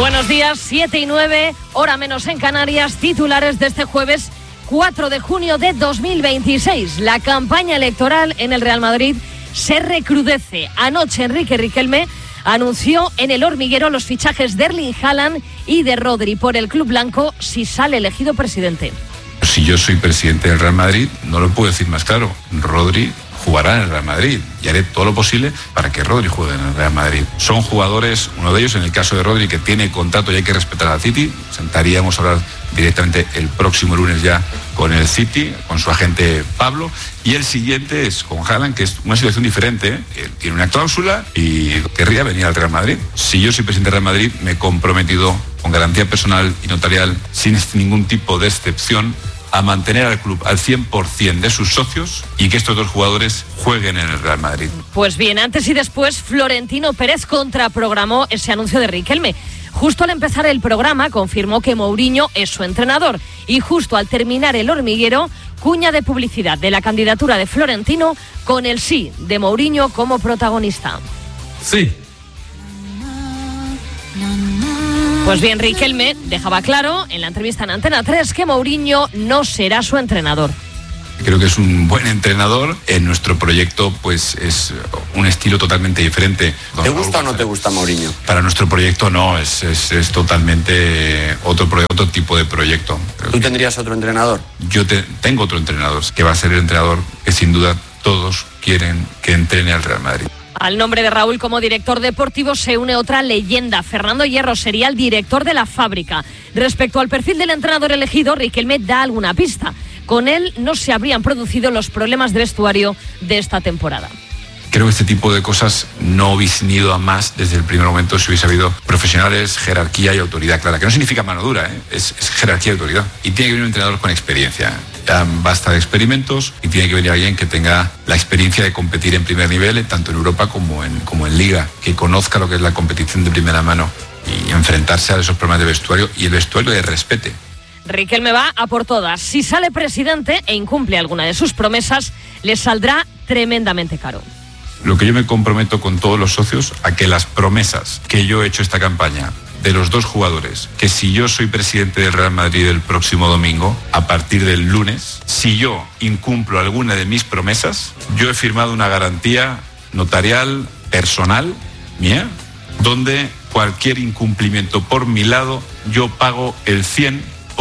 Buenos días, 7:09, hora menos en Canarias, titulares de este jueves 4 de junio de 2026. La campaña electoral en el Real Madrid se recrudece. Anoche Enrique Riquelme anunció en El Hormiguero los fichajes de Erling Haaland y de Rodri por el club blanco si sale elegido presidente. Si yo soy presidente del Real Madrid, no lo puedo decir más claro, Rodri jugará en el Real Madrid y haré todo lo posible para que Rodri juegue en el Real Madrid. Son jugadores, uno de ellos en el caso de Rodri, que tiene contrato y hay que respetar al City. Sentaríamos a hablar directamente el próximo lunes ya con el City, con su agente Pablo, y el siguiente es con Haaland, que es una situación diferente. Él tiene una cláusula y querría venir al Real Madrid. Si yo soy presidente del Real Madrid, me he comprometido con garantía personal y notarial, sin ningún tipo de excepción, a mantener al club al 100% de sus socios y que estos dos jugadores jueguen en el Real Madrid. Pues bien, antes y después, Florentino Pérez contraprogramó ese anuncio de Riquelme. Justo al empezar el programa confirmó que Mourinho es su entrenador y justo al terminar El Hormiguero, cuña de publicidad de la candidatura de Florentino con el sí de Mourinho como protagonista. Sí. Pues bien, Riquelme dejaba claro en la entrevista en Antena 3 que Mourinho no será su entrenador. Creo que es un buen entrenador. En nuestro proyecto pues es un estilo totalmente diferente. ¿Te gusta o no te gusta Mourinho? Para nuestro proyecto no, es totalmente otro tipo de proyecto. ¿Tú tendrías otro entrenador? Yo tengo otro entrenador, que va a ser el entrenador que sin duda todos quieren que entrene al Real Madrid. Al nombre de Raúl como director deportivo se une otra leyenda. Fernando Hierro sería el director de la Fábrica. Respecto al perfil del entrenador elegido, Riquelme da alguna pista. Con él no se habrían producido los problemas de vestuario de esta temporada. Creo que este tipo de cosas no hubiesen ido a más desde el primer momento si hubiese habido profesionales, jerarquía y autoridad clara, que no significa mano dura, es jerarquía y autoridad. Y tiene que venir un entrenador con experiencia. Ya basta de experimentos y tiene que venir alguien que tenga la experiencia de competir en primer nivel, tanto en Europa como en Liga, que conozca lo que es la competición de primera mano y enfrentarse a esos problemas de vestuario y el vestuario le respete. Riquelme va a por todas. Si sale presidente e incumple alguna de sus promesas, le saldrá tremendamente caro. Lo que yo me comprometo con todos los socios a que las promesas que yo he hecho esta campaña de los dos jugadores, que si yo soy presidente del Real Madrid el próximo domingo, a partir del lunes, si yo incumplo alguna de mis promesas, yo he firmado una garantía notarial personal mía, donde cualquier incumplimiento por mi lado, yo pago el 100%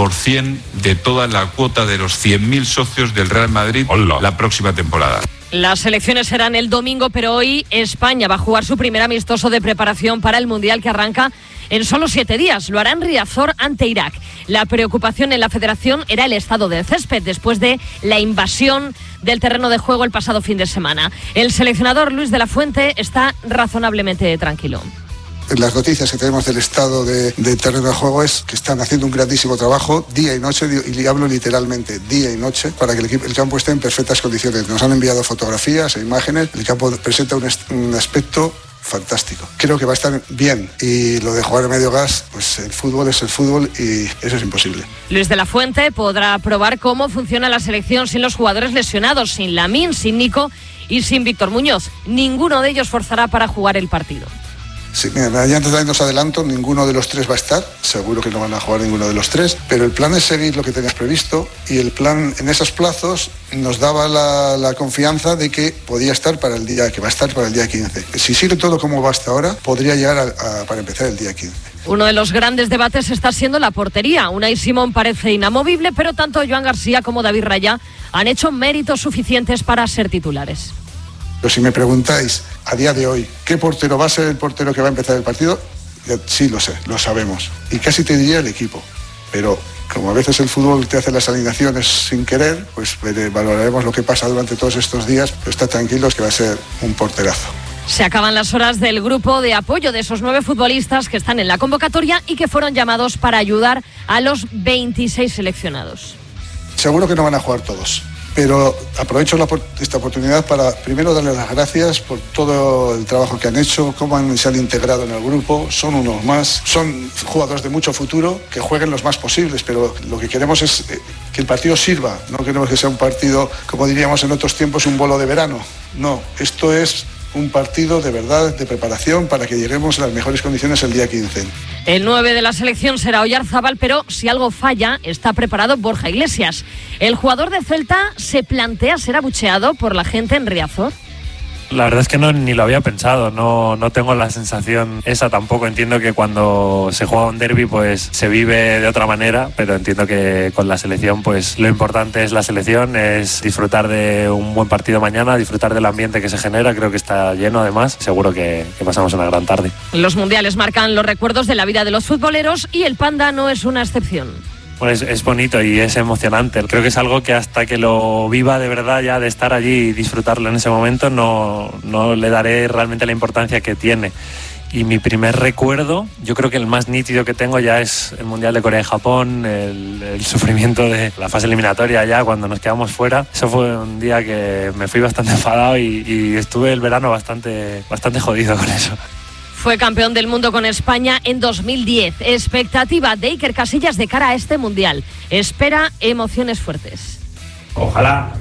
de toda la cuota de los 100.000 socios del Real Madrid la próxima temporada. Las elecciones serán el domingo, pero hoy España va a jugar su primer amistoso de preparación para el Mundial que arranca en solo 7 días. Lo hará en Riazor ante Irak. La preocupación en la federación era el estado del césped después de la invasión del terreno de juego el pasado fin de semana. El seleccionador Luis de la Fuente está razonablemente tranquilo. Las noticias que tenemos del estado de terreno de juego es que están haciendo un grandísimo trabajo día y noche, y hablo literalmente día y noche, para que el campo esté en perfectas condiciones. Nos han enviado fotografías e imágenes, el campo presenta un aspecto fantástico. Creo que va a estar bien, y lo de jugar en medio gas, pues el fútbol es el fútbol y eso es imposible. Luis de la Fuente podrá probar cómo funciona la selección sin los jugadores lesionados, sin Lamine, sin Nico y sin Víctor Muñoz. Ninguno de ellos forzará para jugar el partido. Sí, mira, ya antes de irnos adelanto, ninguno de los tres va a estar, seguro que no van a jugar ninguno de los tres, pero el plan es seguir lo que tenías previsto, y el plan en esos plazos nos daba la confianza de que podía estar para el día, que va a estar para el día 15. Si sigue todo como va hasta ahora, podría llegar para empezar el día 15. Uno de los grandes debates está siendo la portería. Unai Simón parece inamovible, pero tanto Joan García como David Raya han hecho méritos suficientes para ser titulares. Pero si me preguntáis, a día de hoy, ¿qué portero va a ser el portero que va a empezar el partido? Sí, lo sé, lo sabemos. Y casi te diría el equipo. Pero como a veces el fútbol te hace las alineaciones sin querer, pues valoraremos lo que pasa durante todos estos días, pero está tranquilos que va a ser un porterazo. Se acaban las horas del grupo de apoyo de esos 9 futbolistas que están en la convocatoria y que fueron llamados para ayudar a los 26 seleccionados. Seguro que no van a jugar todos, pero aprovecho esta oportunidad para primero darles las gracias por todo el trabajo que han hecho, cómo se han integrado en el grupo. Son unos más, son jugadores de mucho futuro, que jueguen los más posibles, pero lo que queremos es que el partido sirva. No queremos que sea un partido, como diríamos en otros tiempos, un bolo de verano. No, esto es un partido de verdad, de preparación, para que lleguemos a las mejores condiciones el día 15. El 9 de la selección será Oyarzábal, pero si algo falla, está preparado Borja Iglesias. El jugador de Celta se plantea ser abucheado por la gente en Riazor. La verdad es que ni lo había pensado, no tengo la sensación esa tampoco. Entiendo que cuando se juega un derbi pues se vive de otra manera, pero entiendo que con la selección pues lo importante es la selección, es disfrutar de un buen partido mañana, disfrutar del ambiente que se genera, creo que está lleno además, seguro que pasamos una gran tarde. Los mundiales marcan los recuerdos de la vida de los futboleros y el Panda no es una excepción. Pues es bonito y es emocionante. Creo que es algo que hasta que lo viva de verdad, ya de estar allí y disfrutarlo en ese momento, no le daré realmente la importancia que tiene. Y mi primer recuerdo, yo creo que el más nítido que tengo ya es el Mundial de Corea y Japón, el sufrimiento de la fase eliminatoria ya cuando nos quedamos fuera. Eso fue un día que me fui bastante enfadado y estuve el verano bastante jodido con eso. Fue campeón del mundo con España en 2010. Expectativa de Iker Casillas de cara a este Mundial. Espera emociones fuertes. Ojalá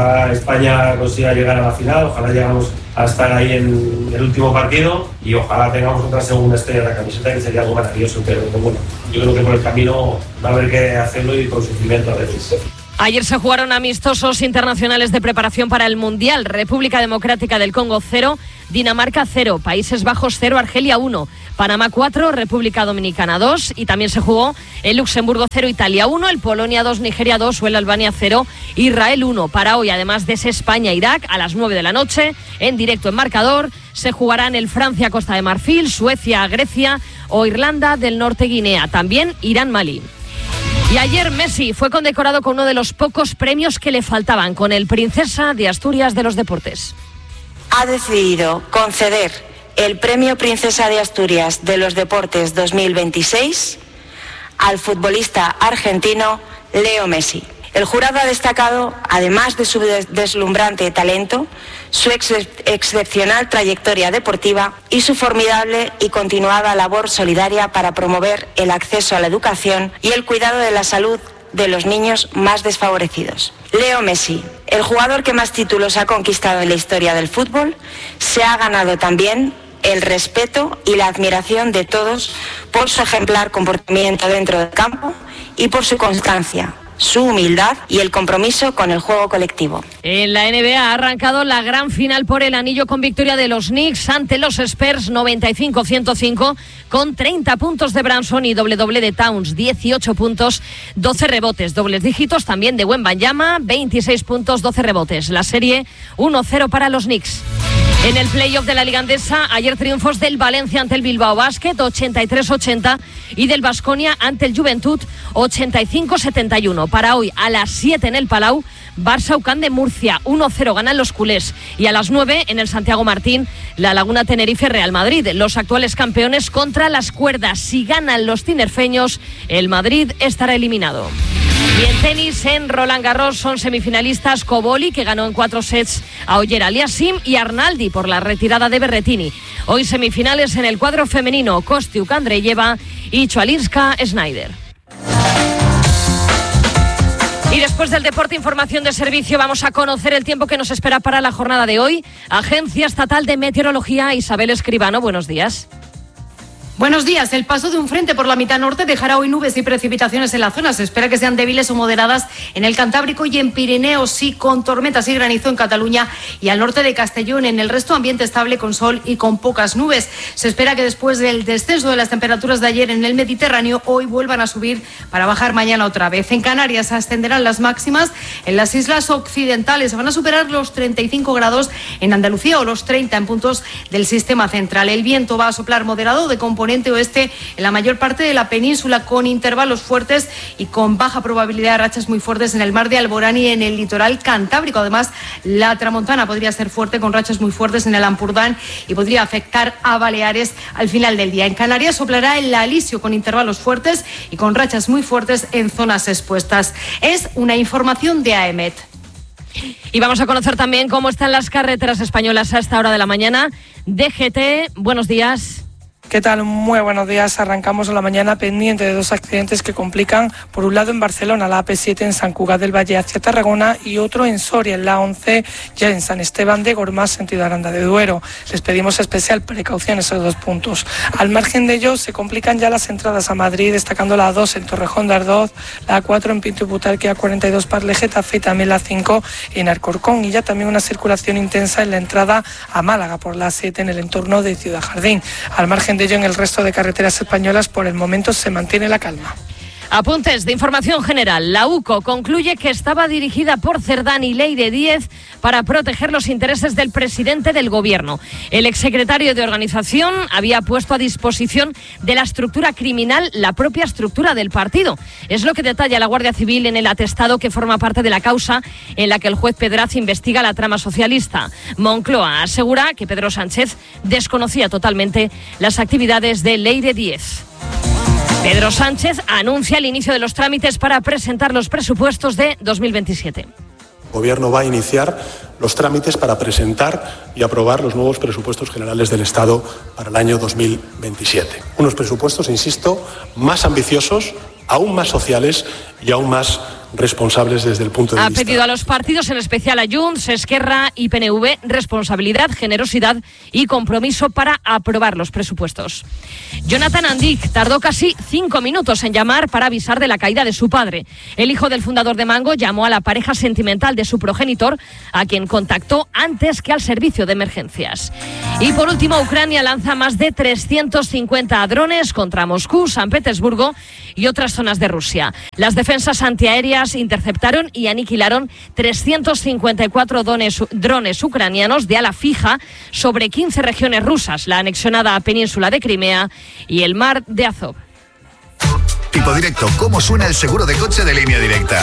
España consiga llegar a la final, ojalá llegamos a estar ahí en el último partido y ojalá tengamos otra segunda estrella en la camiseta, que sería algo maravilloso, pero bueno, yo creo que por el camino va a haber que hacerlo y con sufrimiento a veces. Ayer se jugaron amistosos internacionales de preparación para el Mundial. República Democrática del Congo 0, Dinamarca 0, Países Bajos 0, Argelia 1, Panamá 4, República Dominicana 2 y también se jugó el Luxemburgo 0, Italia 1, el Polonia 2, Nigeria 2 o el Albania 0, Israel 1. Para hoy, además de ese España-Irak, a las 9 de la noche, en directo en marcador, se jugarán el Francia-Costa de Marfil, Suecia-Grecia o Irlanda del Norte-Guinea. También Irán-Mali. Y ayer Messi fue condecorado con uno de los pocos premios que le faltaban, con el Princesa de Asturias de los Deportes. Ha decidido conceder el Premio Princesa de Asturias de los Deportes 2026 al futbolista argentino Leo Messi. El jurado ha destacado, además de su deslumbrante talento, su excepcional trayectoria deportiva y su formidable y continuada labor solidaria para promover el acceso a la educación y el cuidado de la salud de los niños más desfavorecidos. Leo Messi, el jugador que más títulos ha conquistado en la historia del fútbol, se ha ganado también el respeto y la admiración de todos por su ejemplar comportamiento dentro del campo y por su constancia, su humildad y el compromiso con el juego colectivo. En la NBA ha arrancado la gran final por el anillo con victoria de los Knicks ante los Spurs 95-105 con 30 puntos de Branson y doble de Towns, 18 puntos, 12 rebotes, dobles dígitos también de Wembanyama, 26 puntos, 12 rebotes. La serie 1-0 para los Knicks. En el playoff de la Liga Andesa, ayer triunfos del Valencia ante el Bilbao Basket, 83-80, y del Baskonia ante el Juventud, 85-71. Para hoy, a las 7 en el Palau, Barça-UCAM de Murcia, 1-0 ganan los culés. Y a las 9 en el Santiago Martín, la Laguna Tenerife-Real Madrid, los actuales campeones contra las cuerdas. Si ganan los tinerfeños, el Madrid estará eliminado. Y en tenis, en Roland Garros, son semifinalistas Koboli, que ganó en 4 sets a Oyer Aliasim, y Arnaldi por la retirada de Berrettini. Hoy semifinales en el cuadro femenino, Kostiuk Andreyeva y Chualinska Schneider. Y después del deporte, información de servicio, vamos a conocer el tiempo que nos espera para la jornada de hoy. Agencia Estatal de Meteorología, Isabel Escribano, buenos días. Buenos días. El paso de un frente por la mitad norte dejará hoy nubes y precipitaciones en la zona. Se espera que sean débiles o moderadas en el Cantábrico y en Pirineos, sí, con tormentas y granizo en Cataluña y al norte de Castellón. En el resto, ambiente estable con sol y con pocas nubes. Se espera que después del descenso de las temperaturas de ayer en el Mediterráneo, hoy vuelvan a subir para bajar mañana otra vez. En Canarias ascenderán las máximas. En las islas occidentales van a superar los 35 grados en Andalucía o los 30 en puntos del sistema central. El viento va a soplar moderado de componente oeste en la mayor parte de la península, con intervalos fuertes y con baja probabilidad de rachas muy fuertes en el mar de Alborán y en el litoral cantábrico. Además, la tramontana podría ser fuerte, con rachas muy fuertes en el Ampurdán, y podría afectar a Baleares al final del día. En Canarias soplará el alisio con intervalos fuertes y con rachas muy fuertes en zonas expuestas. Es una información de AEMET. Y vamos a conocer también cómo están las carreteras españolas a esta hora de la mañana. DGT, buenos días. ¿Qué ¿Qué tal? Muy buenos días. Arrancamos la mañana pendiente de dos accidentes que complican, por un lado en Barcelona, la AP7 en Sant Cugat del Valle hacia Tarragona y otro en Soria, en la 11, ya en San Esteban de Gormaz, sentido Aranda de Duero. Les pedimos especial precaución en esos dos puntos. Al margen de ello, se complican ya las entradas a Madrid, destacando la 2 en Torrejón de Ardoz, la 4 en Pinto y Butarque, a 42 Parle Getafe y también la 5 en Alcorcón. Y ya también una circulación intensa en la entrada a Málaga por la 7 en el entorno de Ciudad Jardín. Al margen de ello, en el resto de carreteras españolas, por el momento se mantiene la calma. Apuntes de información general. La UCO concluye que estaba dirigida por Cerdán y Leire Díez para proteger los intereses del presidente del gobierno. El exsecretario de organización había puesto a disposición de la estructura criminal la propia estructura del partido. Es lo que detalla la Guardia Civil en el atestado que forma parte de la causa en la que el juez Pedraz investiga la trama socialista. Moncloa asegura que Pedro Sánchez desconocía totalmente las actividades de Leire Díez. Pedro Sánchez anuncia el inicio de los trámites para presentar los presupuestos de 2027. El Gobierno va a iniciar los trámites para presentar y aprobar los nuevos presupuestos generales del Estado para el año 2027. Unos presupuestos, insisto, más ambiciosos, aún más sociales y aún más responsables desde el punto de vista. Ha pedido a los partidos, en especial a Junts, Esquerra y PNV, responsabilidad, generosidad y compromiso para aprobar los presupuestos. Jonathan Andic tardó casi 5 minutos en llamar para avisar de la caída de su padre. El hijo del fundador de Mango llamó a la pareja sentimental de su progenitor, a quien contactó antes que al servicio de emergencias. Y por último, Ucrania lanza más de 350 drones contra Moscú, San Petersburgo y otras zonas de Rusia. Las defensas antiaéreas interceptaron y aniquilaron 354 drones ucranianos de ala fija sobre 15 regiones rusas, la anexionada península de Crimea y el mar de Azov. Tipo Directo, ¿cómo suena el seguro de coche de Línea Directa?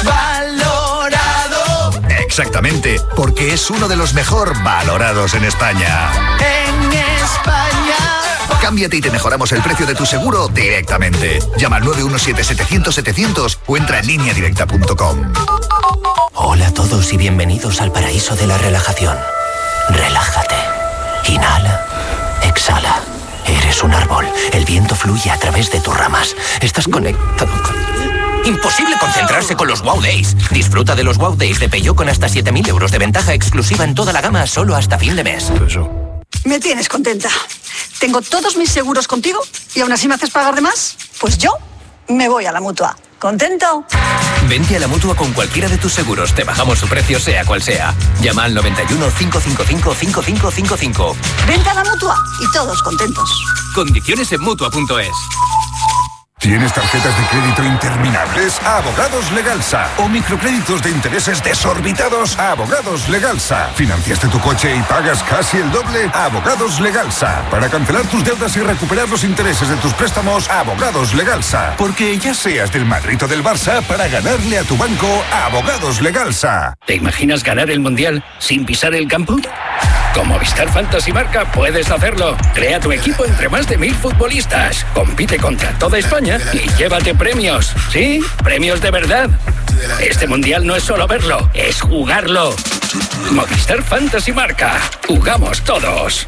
¡Valorado! Exactamente, porque es uno de los mejor valorados en España. ¡En España! Cámbiate y te mejoramos el precio de tu seguro directamente. Llama al 917-700-700 o entra en lineadirecta.com. Hola a todos y bienvenidos al paraíso de la relajación. Relájate. Inhala. Exhala. Eres un árbol. El viento fluye a través de tus ramas. Estás conectado con... Imposible concentrarse con los Wow Days. Disfruta de los Wow Days de Peugeot con hasta 7.000 euros de ventaja exclusiva en toda la gama solo hasta fin de mes. Me tienes contenta. Tengo todos mis seguros contigo y aún así me haces pagar de más. Pues yo me voy a la Mutua. ¿Contento? Vente a la Mutua con cualquiera de tus seguros. Te bajamos su precio sea cual sea. Llama al 91 555 5555. Vente a la Mutua y todos contentos. Condiciones en Mutua.es. ¿Tienes tarjetas de crédito interminables? Abogados Legalsa. ¿O microcréditos de intereses desorbitados? Abogados Legalsa. ¿Financiaste tu coche y pagas casi el doble? Abogados Legalsa. Para cancelar tus deudas y recuperar los intereses de tus préstamos, Abogados Legalsa. Porque ya seas del Madrid o del Barça, para ganarle a tu banco, Abogados Legalsa. ¿Te imaginas ganar el Mundial sin pisar el campo? Con Movistar Fantasy Marca puedes hacerlo. Crea tu equipo entre más de 1.000 futbolistas. Compite contra toda España y llévate premios. ¿Sí? Premios de verdad. Este Mundial no es solo verlo, es jugarlo. Movistar Fantasy Marca. Jugamos todos.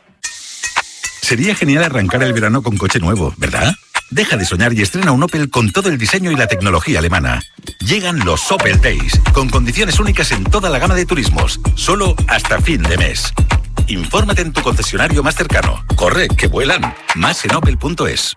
Sería genial arrancar el verano con coche nuevo, ¿verdad? Deja de soñar y estrena un Opel con todo el diseño y la tecnología alemana. Llegan los Opel Days, con condiciones únicas en toda la gama de turismos, solo hasta fin de mes. Infórmate en tu concesionario más cercano. Corre, que vuelan. Más en opel.es.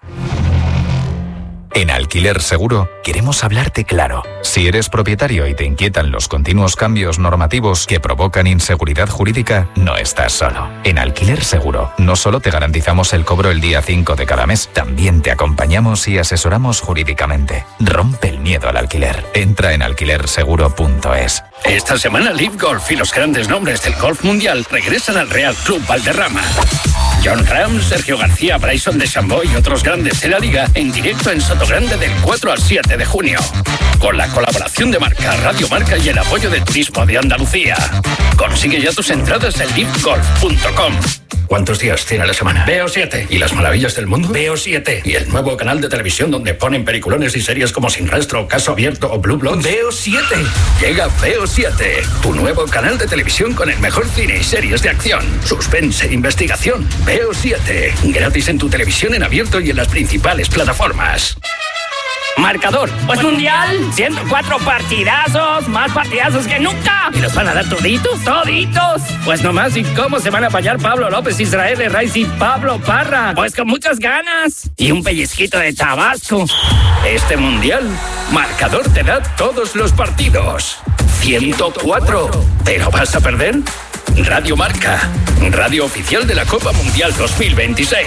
En Alquiler Seguro queremos hablarte claro. Si eres propietario y te inquietan los continuos cambios normativos que provocan inseguridad jurídica, no estás solo. En Alquiler Seguro no solo te garantizamos el cobro el día 5 de cada mes, también te acompañamos y asesoramos jurídicamente. Rompe el miedo al alquiler. Entra en alquilerseguro.es. Esta semana Live Golf y los grandes nombres del golf mundial regresan al Real Club Valderrama. John Ram, Sergio García, Bryson DeChambeau y otros grandes de la liga en directo en Sotogrande del 4 al 7 de junio. Con la colaboración de Marca, Radio Marca y el apoyo de Turismo de Andalucía. Consigue ya tus entradas en livegolf.com. ¿Cuántos días tiene la semana? Veo 7. ¿Y las maravillas del mundo? Veo 7. ¿Y el nuevo canal de televisión donde ponen peliculones y series como Sin Rastro, Caso Abierto o Blue Bloods? Veo 7. Llega Veo 7 Veo7, tu nuevo canal de televisión con el mejor cine y series de acción, suspense, investigación. Veo7, gratis en tu televisión en abierto y en las principales plataformas. Marcador. Pues mundial, 104 partidazos, más partidazos que nunca. ¿Y los van a dar toditos? ¡Toditos! Pues nomás, ¿y cómo se van a apañar Pablo López, Israel Herraiz y Pablo Parra? Pues con muchas ganas. Y un pellizquito de Tabasco. Este mundial, Marcador te da todos los partidos. 104. ¿Pero vas a perder? Radio Marca, radio oficial de la Copa Mundial 2026.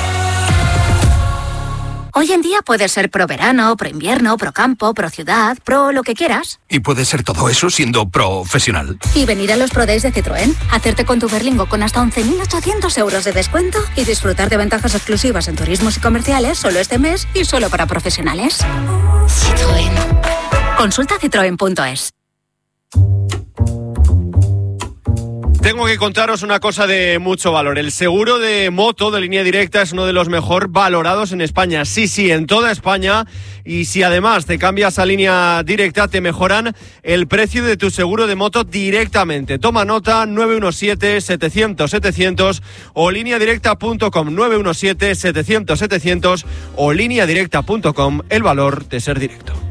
Hoy en día puedes ser pro verano, pro invierno, pro campo, pro ciudad, pro lo que quieras. Y puedes ser todo eso siendo profesional. Y venir a los Pro Days de Citroën, hacerte con tu Berlingo con hasta 11.800 euros de descuento y disfrutar de ventajas exclusivas en turismos y comerciales solo este mes y solo para profesionales. Citroën. Consulta citroen.es. Tengo que contaros una cosa de mucho valor. El seguro de moto de Línea Directa es uno de los mejor valorados en España. Sí, en toda España. Y si además te cambias a Línea Directa, te mejoran el precio de tu seguro de moto directamente. Toma nota, 917-700-700 o lineadirecta.com, 917-700-700 o lineadirecta.com, el valor de ser directo.